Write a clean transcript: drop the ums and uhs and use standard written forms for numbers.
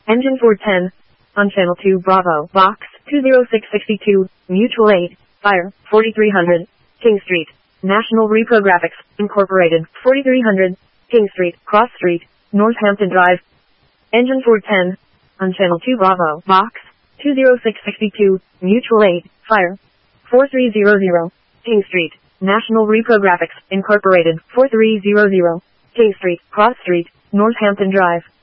Engine 410. On Channel 2 Bravo, Box 20662, Mutual Aid, Fire, 4300, King Street. National Reprographics, Incorporated, 4300, King Street, Cross Street, Northampton Drive. Engine 410. On Channel 2 Bravo, Box 20662, Mutual Aid, Fire, 4300, King Street. National Reprographics, Incorporated, 4300, King Street, Cross Street, Northampton Drive.